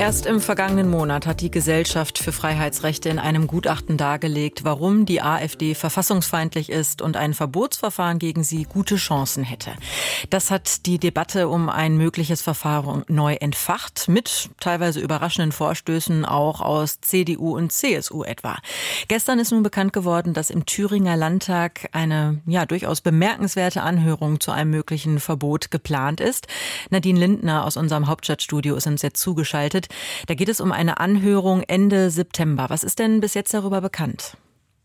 Erst im vergangenen Monat hat die Gesellschaft für Freiheitsrechte in einem Gutachten dargelegt, warum die AfD verfassungsfeindlich ist und ein Verbotsverfahren gegen sie gute Chancen hätte. Das hat die Debatte um ein mögliches Verfahren neu entfacht, mit teilweise überraschenden Vorstößen auch aus CDU und CSU etwa. Gestern ist nun bekannt geworden, dass im Thüringer Landtag eine durchaus bemerkenswerte Anhörung zu einem möglichen Verbot geplant ist. Nadine Lindner aus unserem Hauptstadtstudio ist uns jetzt zugeschaltet. Da geht es um eine Anhörung Ende September. Was ist denn bis jetzt darüber bekannt?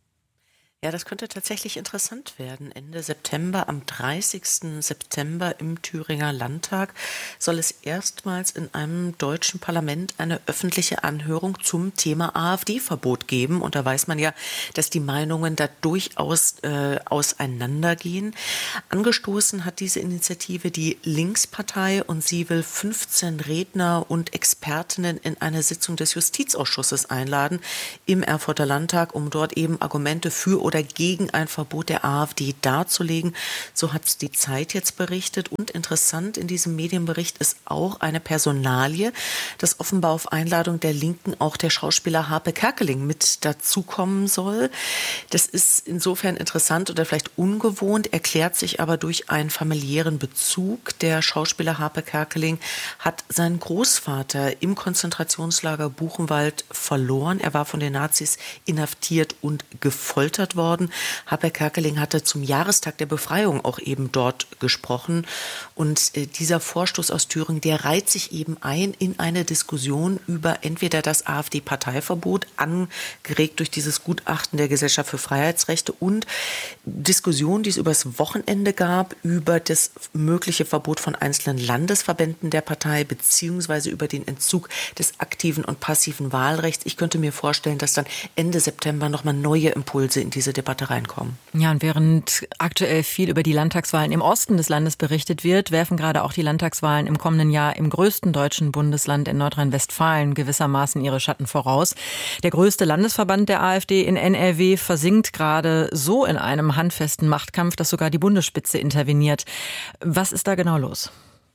Ja, das könnte tatsächlich interessant werden. Ende September, am 30. September im Thüringer Landtag soll es erstmals in einem deutschen Parlament eine öffentliche Anhörung zum Thema AfD-Verbot geben. Und da weiß man ja, dass die Meinungen da durchaus auseinandergehen. Angestoßen hat diese Initiative die Linkspartei und sie will 15 Redner und Expertinnen in eine Sitzung des Justizausschusses einladen im Erfurter Landtag, um dort eben Argumente für oder gegen ein Verbot der AfD darzulegen. So hat es die Zeit jetzt berichtet. Und interessant in diesem Medienbericht ist auch eine Personalie, dass offenbar auf Einladung der Linken auch der Schauspieler Harpe Kerkeling mit dazukommen soll. Das ist insofern interessant oder vielleicht ungewohnt, erklärt sich aber durch einen familiären Bezug. Der Schauspieler Harpe Kerkeling hat seinen Großvater im Konzentrationslager Buchenwald verloren. Er war von den Nazis inhaftiert und gefoltert worden. Harpe Kerkeling hatte zum Jahrestag der Befreiung auch eben dort gesprochen. Und dieser Vorstoß aus Thüringen, der reiht sich eben ein in eine Diskussion über entweder das AfD-Parteiverbot, angeregt durch dieses Gutachten der Gesellschaft für Freiheitsrechte, und Diskussionen, die es übers Wochenende gab, über das mögliche Verbot von einzelnen Landesverbänden der Partei beziehungsweise über den Entzug des aktiven und passiven Wahlrechts. Ich könnte mir vorstellen, dass dann Ende September nochmal neue Impulse in diese Debatte reinkommen. Ja, und während aktuell viel über die Landtagswahlen im Osten des Landes berichtet wird, werfen gerade auch die Landtagswahlen im kommenden Jahr im größten deutschen Bundesland in Nordrhein-Westfalen gewissermaßen ihre Schatten voraus. Der größte Landesverband der AfD in NRW versinkt gerade so in einem handfesten Machtkampf, dass sogar die Bundesspitze interveniert. Was ist da genau los?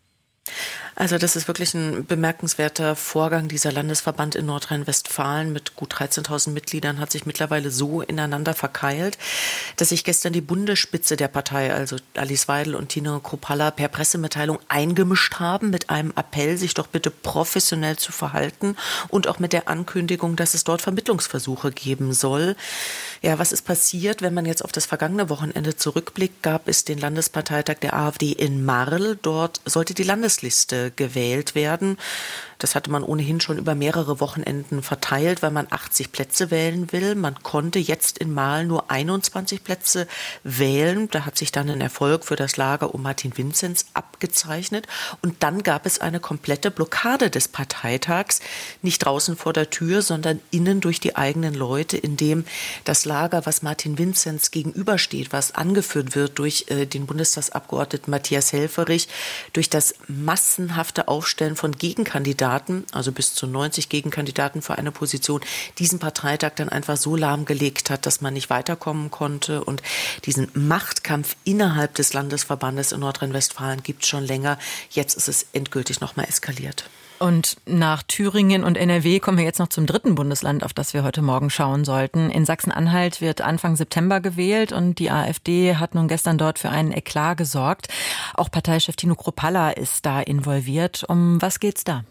Also das ist wirklich ein bemerkenswerter Vorgang. Dieser Landesverband in Nordrhein-Westfalen mit gut 13.000 Mitgliedern hat sich mittlerweile so ineinander verkeilt, dass sich gestern die Bundesspitze der Partei, also Alice Weidel und Tino Kruppalla, per Pressemitteilung eingemischt haben mit einem Appell, sich doch bitte professionell zu verhalten, und auch mit der Ankündigung, dass es dort Vermittlungsversuche geben soll. Ja, was ist passiert? Wenn man jetzt auf das vergangene Wochenende zurückblickt, gab es den Landesparteitag der AfD in Marl. Dort sollte die Landesliste gewählt werden. Das hatte man ohnehin schon über mehrere Wochenenden verteilt, weil man 80 Plätze wählen will. Man konnte jetzt in Marl nur 21 Plätze wählen. Da hat sich dann ein Erfolg für das Lager um Martin Vinzenz abgezeichnet. Und dann gab es eine komplette Blockade des Parteitags. Nicht draußen vor der Tür, sondern innen durch die eigenen Leute, indem das Lager, was Martin Vinzenz gegenübersteht, was angeführt wird durch den Bundestagsabgeordneten Matthias Helfferich, durch das massenhafte Aufstellen von Gegenkandidaten, also bis zu 90 Gegenkandidaten für eine Position, diesen Parteitag dann einfach so lahmgelegt hat, dass man nicht weiterkommen konnte. Und diesen Machtkampf innerhalb des Landesverbandes in Nordrhein-Westfalen gibt es schon länger. Jetzt ist es endgültig nochmal eskaliert. Und nach Thüringen und NRW kommen wir jetzt noch zum dritten Bundesland, auf das wir heute Morgen schauen sollten. In Sachsen-Anhalt wird Anfang September gewählt und die AfD hat nun gestern dort für einen Eklat gesorgt. Auch Parteichef Tino Kruppalla ist da involviert. Um was geht's da?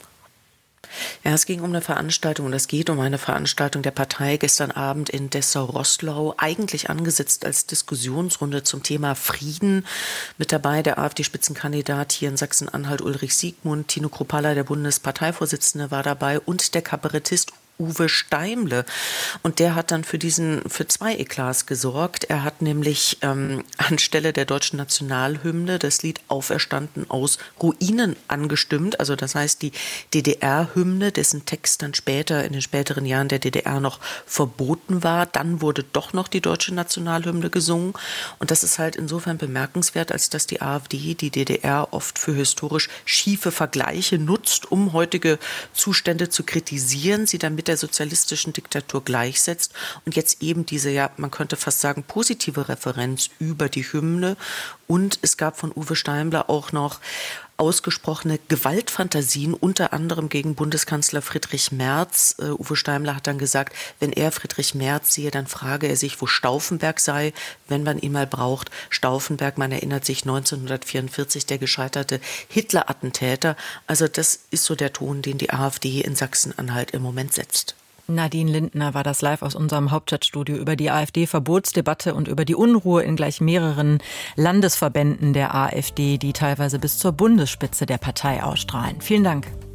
Ja, es ging um eine Veranstaltung und es geht um eine Veranstaltung der Partei gestern Abend in Dessau-Roßlau, eigentlich angesetzt als Diskussionsrunde zum Thema Frieden. Mit dabei der AfD-Spitzenkandidat hier in Sachsen-Anhalt Ulrich Siegmund, Tino Kruppalla, der Bundesparteivorsitzende, war dabei, und der Kabarettist Uwe Steimle. Und der hat dann für zwei Eklats gesorgt. Er hat nämlich anstelle der deutschen Nationalhymne das Lied Auferstanden aus Ruinen angestimmt. Also das heißt die DDR-Hymne, dessen Text dann später, in den späteren Jahren der DDR noch verboten war. Dann wurde doch noch die deutsche Nationalhymne gesungen. Und das ist halt insofern bemerkenswert, als dass die AfD die DDR oft für historisch schiefe Vergleiche nutzt, um heutige Zustände zu kritisieren, sie dann mit der sozialistischen Diktatur gleichsetzt und jetzt eben diese, ja, man könnte fast sagen, positive Referenz über die Hymne. Und es gab von Uwe Steimle auch noch ausgesprochene Gewaltfantasien, unter anderem gegen Bundeskanzler Friedrich Merz. Uwe Steimler hat dann gesagt, wenn er Friedrich Merz sehe, dann frage er sich, wo Stauffenberg sei, wenn man ihn mal braucht. Stauffenberg, man erinnert sich 1944, der gescheiterte Hitler-Attentäter. Also das ist so der Ton, den die AfD in Sachsen-Anhalt im Moment setzt. Nadine Lindner war das live aus unserem Hauptstadtstudio über die AfD-Verbotsdebatte und über die Unruhe in gleich mehreren Landesverbänden der AfD, die teilweise bis zur Bundesspitze der Partei ausstrahlen. Vielen Dank.